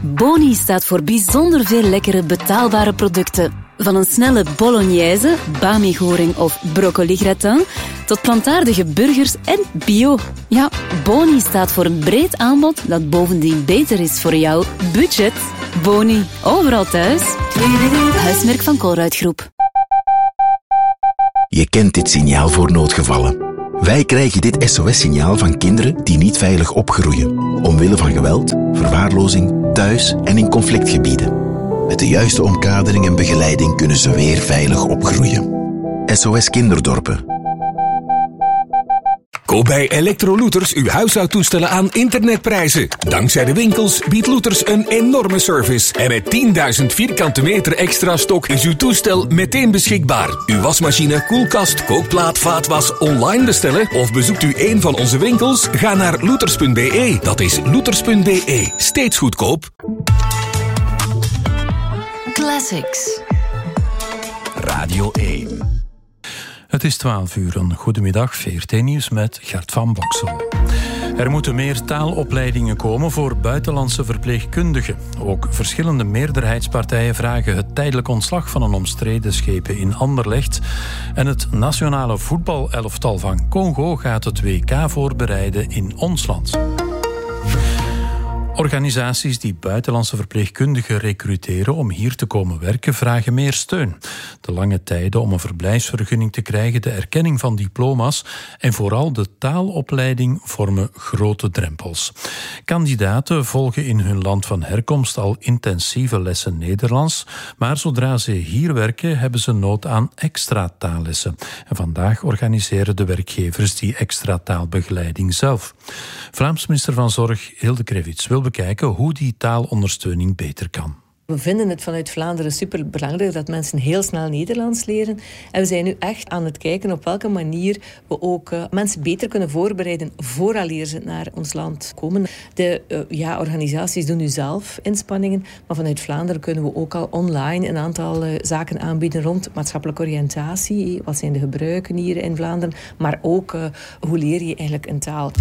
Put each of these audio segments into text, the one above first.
Boni staat voor bijzonder veel lekkere betaalbare producten. Van een snelle bolognese, bami-goring of broccoli-gratin, tot plantaardige burgers en bio. Ja, Boni staat voor een breed aanbod dat bovendien beter is voor jouw budget. Boni, overal thuis. Huismerk van Colruyt Groep. Je kent dit signaal voor noodgevallen. Wij krijgen dit SOS-signaal van kinderen die niet veilig opgroeien. Omwille van geweld, verwaarlozing, thuis en in conflictgebieden. Met de juiste omkadering en begeleiding kunnen ze weer veilig opgroeien. SOS Kinderdorpen. Koop bij Electrolooters uw huishoudtoestellen aan internetprijzen. Dankzij de winkels biedt Looters een enorme service. En met 10.000 vierkante meter extra stok is uw toestel meteen beschikbaar. Uw wasmachine, koelkast, kookplaat, vaatwas online bestellen of bezoekt u een van onze winkels? Ga naar looters.be. Dat is looters.be. Steeds goedkoop. Classics. Radio 1. Het is 12 uur. Een goedemiddag, VRT Nieuws met Gert van Boksel. Er moeten meer taalopleidingen komen voor buitenlandse verpleegkundigen. Ook verschillende meerderheidspartijen vragen het tijdelijk ontslag van een omstreden schepen in Anderlecht. En het nationale voetbalelftal van Congo gaat het WK voorbereiden in ons land. Organisaties die buitenlandse verpleegkundigen recruteren om hier te komen werken vragen meer steun. De lange tijden om een verblijfsvergunning te krijgen, de erkenning van diploma's en vooral de taalopleiding vormen grote drempels. Kandidaten volgen in hun land van herkomst al intensieve lessen Nederlands, maar zodra ze hier werken hebben ze nood aan extra taallessen. En vandaag organiseren de werkgevers die extra taalbegeleiding zelf. Vlaams minister van Zorg Hilde Krevits wil bekijken hoe die taalondersteuning beter kan. We vinden het vanuit Vlaanderen superbelangrijk dat mensen heel snel Nederlands leren. En we zijn nu echt aan het kijken op welke manier we ook mensen beter kunnen voorbereiden vooraleer ze naar ons land komen. De organisaties doen nu zelf inspanningen, maar vanuit Vlaanderen kunnen we ook al online een aantal zaken aanbieden rond maatschappelijke oriëntatie. Wat zijn de gebruiken hier in Vlaanderen? Maar ook hoe leer je eigenlijk een taal?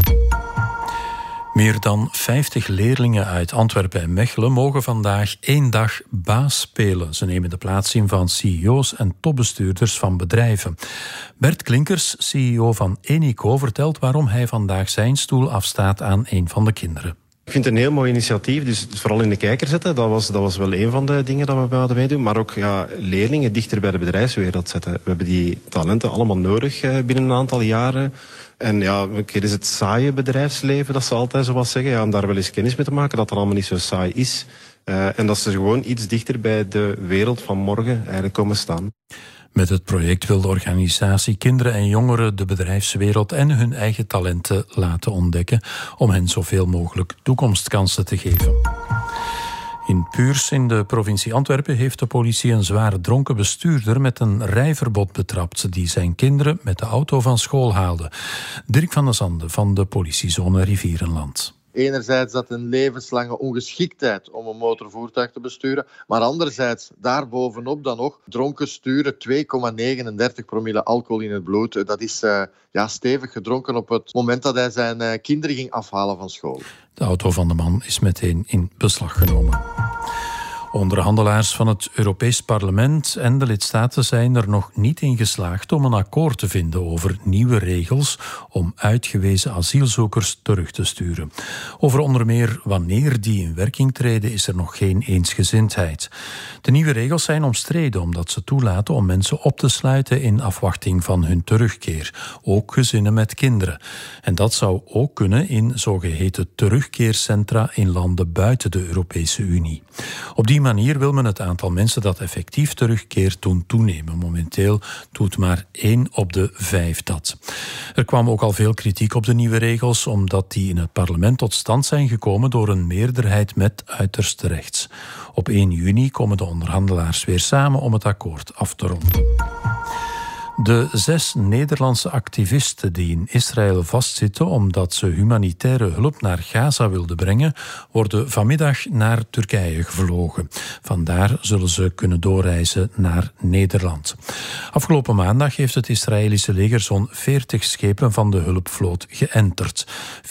Meer dan 50 leerlingen uit Antwerpen en Mechelen mogen vandaag 1 dag baas spelen. Ze nemen de plaats in van CEO's en topbestuurders van bedrijven. Bert Klinkers, CEO van Enico, vertelt waarom hij vandaag zijn stoel afstaat aan een van de kinderen. Ik vind het een heel mooi initiatief, dus vooral in de kijker zetten. Dat was wel een van de dingen dat we wilden meedoen. Maar ook leerlingen dichter bij de bedrijfswereld zetten. We hebben die talenten allemaal nodig binnen een aantal jaren. En is het saaie bedrijfsleven, dat ze altijd zo wat zeggen. Om daar wel eens kennis mee te maken, dat het allemaal niet zo saai is. En dat ze gewoon iets dichter bij de wereld van morgen eigenlijk komen staan. Met het project wil de organisatie kinderen en jongeren de bedrijfswereld en hun eigen talenten laten ontdekken om hen zoveel mogelijk toekomstkansen te geven. In Puurs in de provincie Antwerpen heeft de politie een zwaar dronken bestuurder met een rijverbod betrapt die zijn kinderen met de auto van school haalde. Dirk van der Zande van de politiezone Rivierenland. Enerzijds dat een levenslange ongeschiktheid om een motorvoertuig te besturen, maar anderzijds daarbovenop dan nog dronken sturen, 2,39 promille alcohol in het bloed. Dat is stevig gedronken op het moment dat hij zijn kinderen ging afhalen van school. De auto van de man is meteen in beslag genomen. Onderhandelaars van het Europees Parlement en de lidstaten zijn er nog niet in geslaagd om een akkoord te vinden over nieuwe regels om uitgewezen asielzoekers terug te sturen. Over onder meer wanneer die in werking treden is er nog geen eensgezindheid. De nieuwe regels zijn omstreden omdat ze toelaten om mensen op te sluiten in afwachting van hun terugkeer, ook gezinnen met kinderen. En dat zou ook kunnen in zogeheten terugkeercentra in landen buiten de Europese Unie. Op die manier wil men het aantal mensen dat effectief terugkeert doen toenemen. Momenteel doet maar 1 op de 5 dat. Er kwam ook al veel kritiek op de nieuwe regels, omdat die in het parlement tot stand zijn gekomen door een meerderheid met uiterst rechts. Op 1 juni komen de onderhandelaars weer samen om het akkoord af te ronden. De 6 Nederlandse activisten die in Israël vastzitten omdat ze humanitaire hulp naar Gaza wilden brengen, worden vanmiddag naar Turkije gevlogen. Vandaar zullen ze kunnen doorreizen naar Nederland. Afgelopen maandag heeft het Israëlische leger zo'n 40 schepen van de hulpvloot geënterd.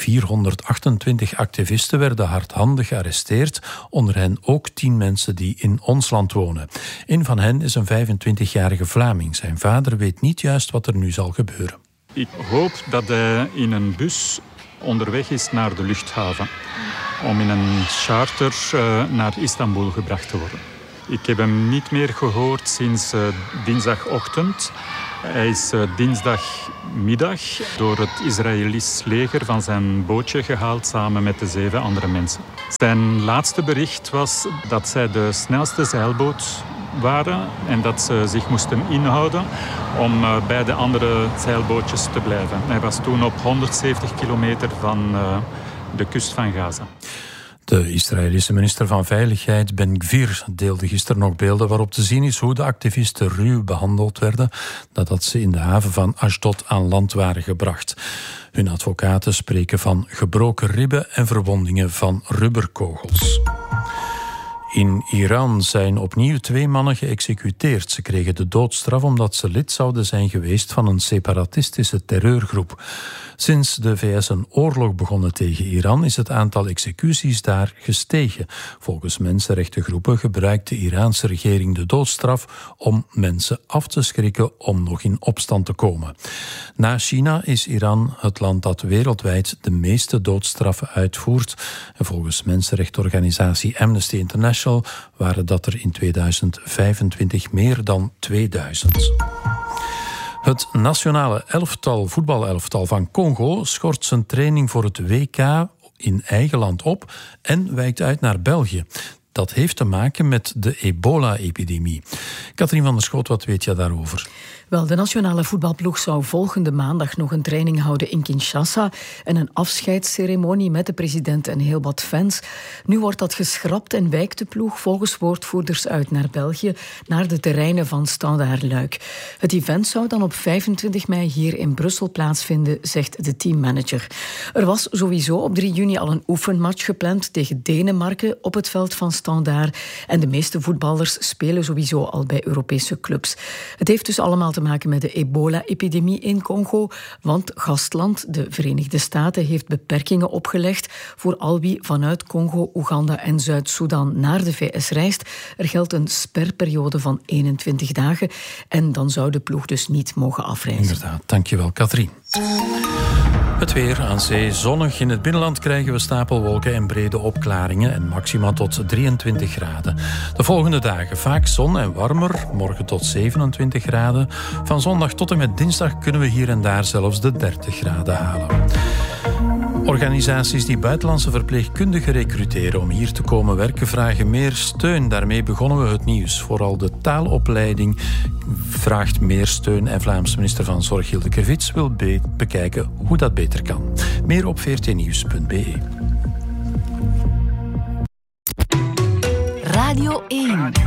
428 activisten werden hardhandig gearresteerd, onder hen ook 10 mensen die in ons land wonen. Een van hen is een 25-jarige Vlaming. Zijn vader weet niet juist wat er nu zal gebeuren. Ik hoop dat hij in een bus onderweg is naar de luchthaven om in een charter naar Istanbul gebracht te worden. Ik heb hem niet meer gehoord sinds dinsdagochtend. Hij is dinsdagmiddag door het Israëlisch leger van zijn bootje gehaald samen met de 7 andere mensen. Zijn laatste bericht was dat zij de snelste zeilboot waren en dat ze zich moesten inhouden om bij de andere zeilbootjes te blijven. Hij was toen op 170 kilometer van de kust van Gaza. De Israëlische minister van Veiligheid Ben-Gvir deelde gisteren nog beelden waarop te zien is hoe de activisten ruw behandeld werden nadat ze in de haven van Ashdod aan land waren gebracht. Hun advocaten spreken van gebroken ribben en verwondingen van rubberkogels. In Iran zijn opnieuw 2 mannen geëxecuteerd. Ze kregen de doodstraf omdat ze lid zouden zijn geweest van een separatistische terreurgroep. Sinds de VS een oorlog begonnen tegen Iran is het aantal executies daar gestegen. Volgens mensenrechtengroepen gebruikt de Iraanse regering de doodstraf om mensen af te schrikken om nog in opstand te komen. Na China is Iran het land dat wereldwijd de meeste doodstraffen uitvoert. En volgens mensenrechtenorganisatie Amnesty International waren dat er in 2025 meer dan 2000. Het nationale voetbalelftal van Congo schort zijn training voor het WK in eigen land op en wijkt uit naar België. Dat heeft te maken met de ebola-epidemie. Katrien van der Schoot, wat weet je daarover? Wel, de nationale voetbalploeg zou volgende maandag nog een training houden in Kinshasa en een afscheidsceremonie met de president en heel wat fans. Nu wordt dat geschrapt en wijkt de ploeg volgens woordvoerders uit naar België, naar de terreinen van Standaard Luik. Het event zou dan op 25 mei hier in Brussel plaatsvinden, zegt de teammanager. Er was sowieso op 3 juni al een oefenmatch gepland tegen Denemarken op het veld van Standaard en de meeste voetballers spelen sowieso al bij Europese clubs. Het heeft dus allemaal te maken met de ebola-epidemie in Congo, want gastland, de Verenigde Staten, heeft beperkingen opgelegd voor al wie vanuit Congo, Oeganda en Zuid-Soedan naar de VS reist. Er geldt een sperperiode van 21 dagen en dan zou de ploeg dus niet mogen afreizen. Inderdaad, dankjewel Katrien. Het weer aan zee zonnig. In het binnenland krijgen we stapelwolken en brede opklaringen en maxima tot 23 graden. De volgende dagen vaak zon en warmer, morgen tot 27 graden. Van zondag tot en met dinsdag kunnen we hier en daar zelfs de 30 graden halen. Organisaties die buitenlandse verpleegkundigen recruteren om hier te komen werken vragen meer steun. Daarmee begonnen we het nieuws. Vooral de taalopleiding vraagt meer steun en Vlaams minister van Zorg Hilde Krevits wil bekijken hoe dat beter kan. Meer op vrtnieuws.be. Radio 1.